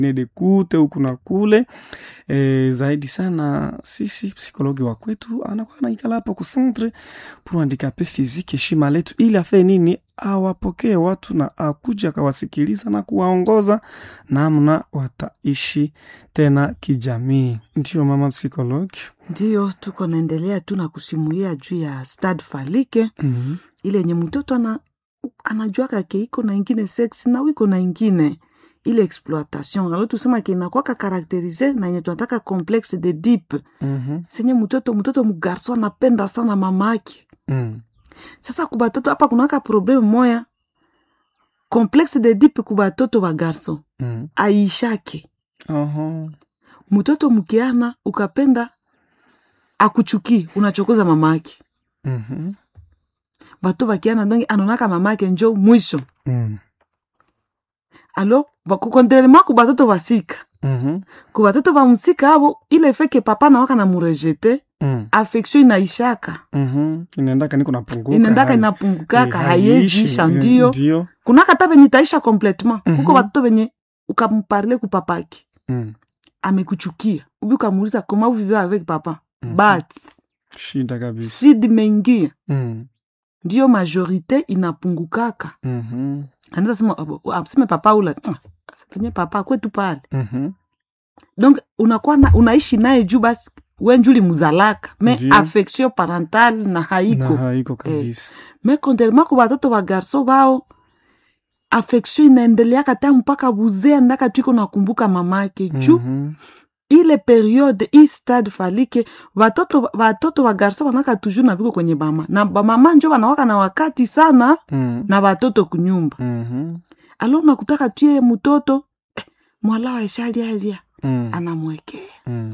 Nedekute huku na kule. Zaidi sana sisi psikologi wa kwetu anakuwa anaikala hapa ku centre pour handicapé physique heshima letu, ili afe nini, awapokee watu na akuja kawasikiliza na kuwaongoza namna wataishi tena kijamii. Ndio mama psikologi. Ndio tuko naendelea tu na kusimulia juu ya stade phallique. Ile yenye mtoto anajua kake iko na ingine sex na wiko na ingine ile exploitation. Alors tusema ke inakuwa karakterize na yenye tunataka complexe de Oedipe. Senye mtoto mgarso anapenda sana mamake. Sasa kubatoto hapa kunaka problem moya. Complexe de Oedipe kubatoto wa garso. Aishake. Mtoto mkiana ukapenda akuchuki, unachokoza mamake. Bato bakiana ndongi anonaka mamake njo mwisho. Alors, contrairement ku batoto basika. Ku batoto ba musika abo ile feke papa na waka na murejete, affection inaishaka. Inaendaka niko napunguka. Inaendaka inapunguka hayeisha ndio. Kuna kata benye taisha complètement. Kuko batoto benye ukamparler ku papaki. Amekuchukia. Ubi ukamuuliza comment vous vivez avec papa? But shida kabisa. Sidi mengi. Ndio majorite inapungukaka. Anza sema papa ula. Sasa papa kwetu pale. Donc unakuwa unaishi naye juu basi wewe njuli muzalaka, mais affection parentale na haiko kabisa. Mais contrairement kwa watoto wa garso bao affection inaendelea kata mpaka buzee ndaka tuko nakumbuka mamake juu. Ile periode stade phallique watoto wa garso wanaka toujours na biko kwenye mama. Na mama njo wanawaka na wakati sana na watoto kunyumba. Alors nakutaka tuye mtoto mwalawa ishalia anamwekea.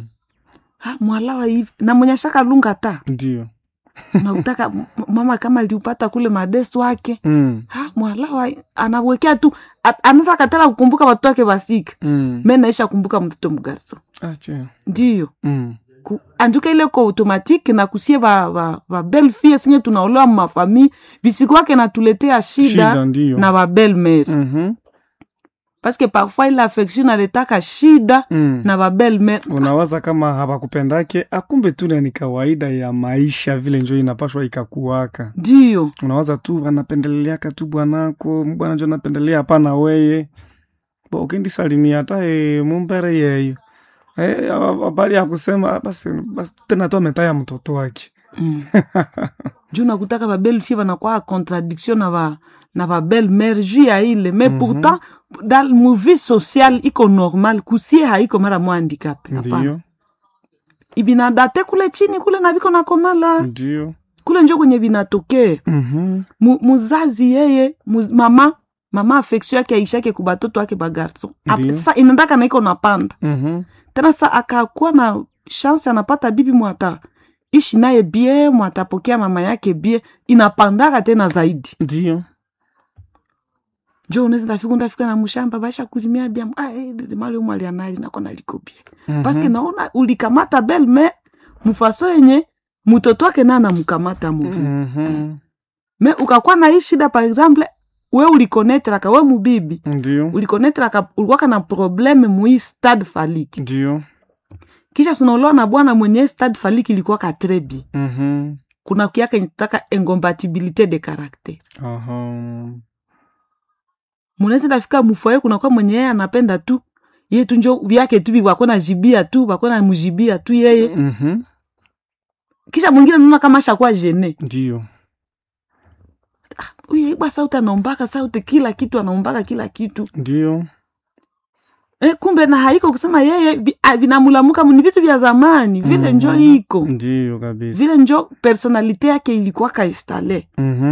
Mwalawa hivi na mwenye shaka lunga ta. Ndio. Nakutaka mama kama aliupata kule madesu wake. Mwalawa anawekea tu. Anaweza katala kukumbuka watu wake basika. Mimi naisha kumbuka mtoto mgarso. Ndio. Anduka ile kwa automatique na kusie ba belle fille sinye tunaolewa ma famille bisiku wake na tuletea shida na ba belle mère. Parce que parfois il affection aletaka shida na ba belle mère. Unawaza kama hawakupendake, akumbe tu ni kawaida ya maisha vile njoo inapashwa ikakuwaka. Ndio. Unawaza tu wanapendelea tu bwanako, bwana njoo anapendelea hapana wewe. Ukendi salimia hata mumbere yeyo. Habari ya kusema basi tena tu ametaya mtoto wake. Juu nakutaka ba belle fille banakuwa contradiction na ba belle mère juu ya ile, mais pourtant dans le vie social iko normal kusie haiko mara mwa handicap. Ndio. Ibina date kule chini kule na biko na komala. Ndio. Kule njo kwenye binatokea. Muzazi yeye mama affection yake aishake ku batoto wake ba garso. Sasa inaendaka na iko napanda. Tena sa akakuwa na chance anapata bibi mwata ishi naye bie, mwatapokea mama yake bie, inapandaka tena zaidi. Ndio. Jo unaweza ndafika na mshamba basha kulimia bia mali umali anali na kona likopie. Parce que naona ulikamata belle mais mfaso yenye mtoto wake na anamkamata muvi. Mais ukakuwa na hii shida par exemple wewe ulikonnetre ka wewe mubibi. Ndio. Ulikonnetre ka ulikuwa na problème mu stade phallique. Ndio. Kisha sunaolewa na bwana mwenye stade phallique ilikuwa ka trebi. Kuna kiaka inataka incompatibilité de caractère. Munaweza ndafika mfoye kuna kwa mwenye yeye anapenda tu yeye tu njo yake tu biko na jibia tu bako na mujibia tu yeye. Kisha mwingine anaona kama shakuwa gêné. Ndio. Uye basi sauti anaombaka sauti kila kitu anaombaka kila kitu. Ndio. Kumbe na haiko kusema yeye vinamulamuka ni vitu vya zamani vile njo iko. Ndio kabisa. Vile njo personalite yake ilikuwa kaistale.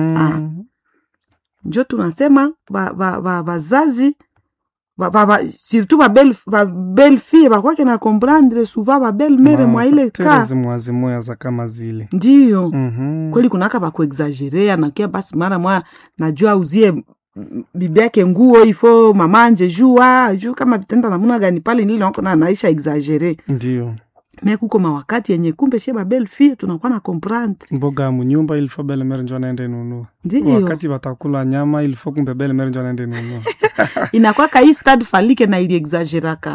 Njo tunasema bazazi surtout ba belle fille ba kwa na comprendre souvent ba belle mère mwa ile ka zimwazi za kama zile. Ndio. Kweli kunaka ba kuexagerer na kia basi mara mwa najua uzie bibi yake nguo ifo mama anje juu kama vitenda namuna gani pale nile wako na naisha exagerer. Ndio. me kuko mawakati yenye kumbe sie ba belle fille tunakuwa na comprendre mboga munyumba ilifo belle mère njo anaende nunua. Ndiyo. Wakati watakula nyama ilifo kumbe belle mère njo anaende nunua. inakuwa kai stade falike na ili exageraka